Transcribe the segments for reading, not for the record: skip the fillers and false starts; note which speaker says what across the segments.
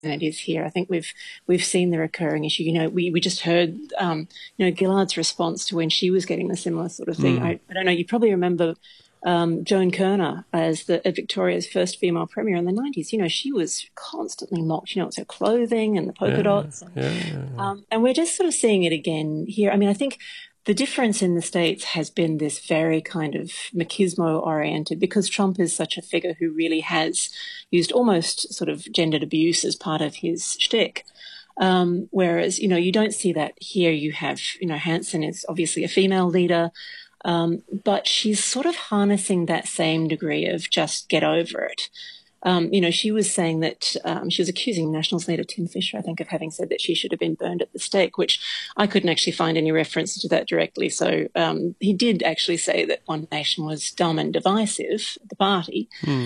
Speaker 1: than it is here. I think we've seen the recurring issue. We just heard Gillard's response to when she was getting the similar sort of thing. I don't know. You probably remember Joan Kerner as Victoria's first female premier in the 90s. She was constantly mocked. It's her clothing and the polka dots. And we're just sort of seeing it again here. I mean, I think the difference in the States has been this very kind of machismo-oriented, because Trump is such a figure who really has used almost sort of gendered abuse as part of his shtick. Whereas, you don't see that here. You have, Hanson is obviously a female leader, but she's sort of harnessing that same degree of just get over it. She was saying that she was accusing Nationals leader Tim Fischer, I think, of having said that she should have been burned at the stake, which I couldn't actually find any reference to that directly. So he did actually say that One Nation was dumb and divisive, the party.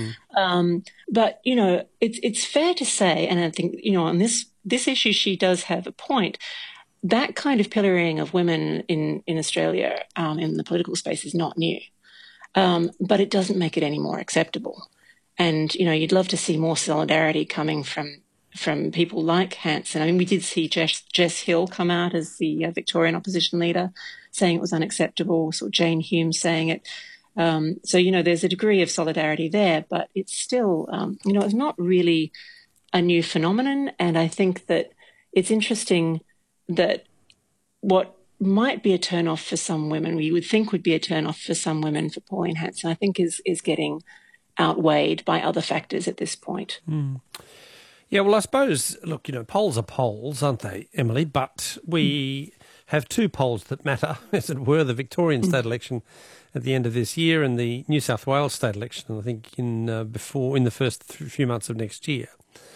Speaker 1: But, it's fair to say, and I think, on this issue, she does have a point. That kind of pillorying of women in Australia in the political space is not new, but it doesn't make it any more acceptable. And, you'd love to see more solidarity coming from people like Hanson. I mean, we did see Jess Hill come out as the Victorian opposition leader saying it was unacceptable, sort of Jane Hume saying it. So, there's a degree of solidarity there, but it's still, it's not really a new phenomenon. And I think that it's interesting that what might be a turn-off for some women, we would think would be a turn-off for some women for Pauline Hanson, I think is getting outweighed by other factors at this point.
Speaker 2: Yeah, well, I suppose, look, polls are polls, aren't they, Emily? But we have two polls that matter, as it were, the Victorian state election at the end of this year and the New South Wales state election, I think, in the first few months of next year.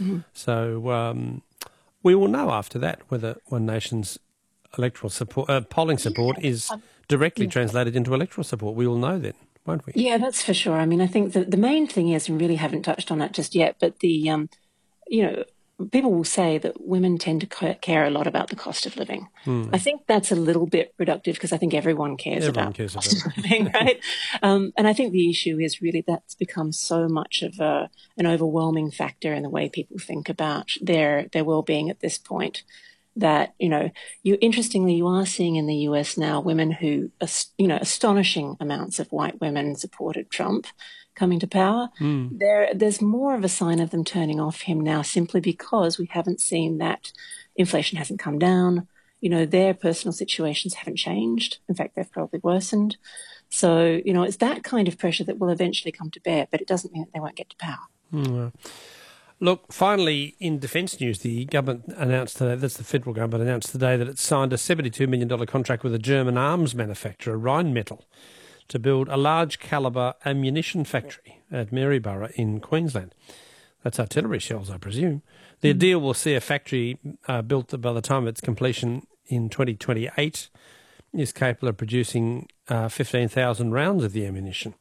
Speaker 2: So we will know after that whether One Nation's electoral support, polling support is directly translated into electoral support. We will know then, won't we?
Speaker 1: Yeah, that's for sure. I mean, I think the main thing is, and really haven't touched on that just yet, but people will say that women tend to care a lot about the cost of living. I think that's a little bit reductive because I think everyone cares about the cost of living, right? And I think the issue is really that's become so much of an overwhelming factor in the way people think about their well-being at this point. That, interestingly, you are seeing in the US now women who, astonishing amounts of white women supported Trump coming to power. There's more of a sign of them turning off him now simply because we haven't seen that inflation hasn't come down. Their personal situations haven't changed. In fact, they've probably worsened. So, it's that kind of pressure that will eventually come to bear, but it doesn't mean that they won't get to power.
Speaker 2: Look, finally, in defence news, the government announced today, that's the federal government announced today, that it signed a $72 million contract with a German arms manufacturer, Rheinmetall, to build a large calibre ammunition factory at Maryborough in Queensland. That's artillery shells, I presume. The deal will see a factory built by the time of its completion in 2028 is capable of producing 15,000 rounds of the ammunition.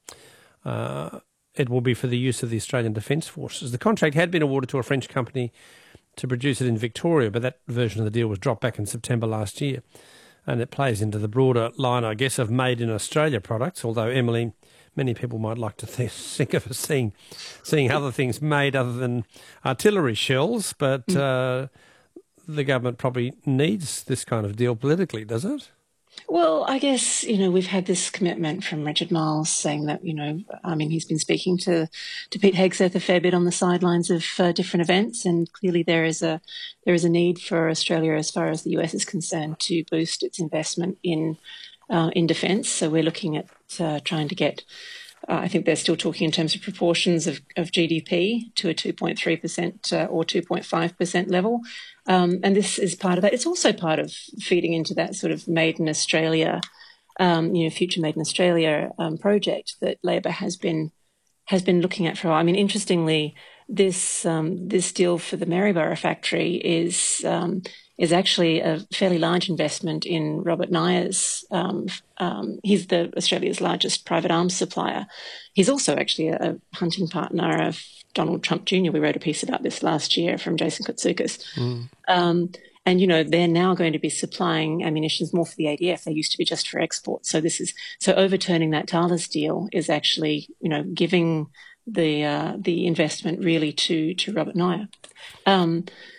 Speaker 2: It will be for the use of the Australian Defence Forces. The contract had been awarded to a French company to produce it in Victoria, but that version of the deal was dropped back in September last year. And it plays into the broader line, I guess, of made in Australia products, although, Emily, many people might like to think of us seeing other things made other than artillery shells, but the government probably needs this kind of deal politically, does it?
Speaker 1: Well, I guess, we've had this commitment from Richard Marles saying that, he's been speaking to Pete Hegseth a fair bit on the sidelines of different events, and clearly there is a need for Australia, as far as the US is concerned, to boost its investment in defence. So we're looking at trying to get, I think they're still talking in terms of proportions of GDP to a 2.3% or 2.5% level. And this is part of that. It's also part of feeding into that sort of Made in Australia, future Made in Australia project that Labor has been looking at for a while. I mean, interestingly, this deal for the Maryborough factory is actually a fairly large investment in Robert Nyers. He's Australia's largest private arms supplier. He's also actually a hunting partner of Donald Trump Jr. We wrote a piece about this last year from Jason Koutsoukis. And, they're now going to be supplying ammunitions more for the ADF. They used to be just for export. So overturning that Thales deal is actually, giving the investment really to Robert Nioa. Um,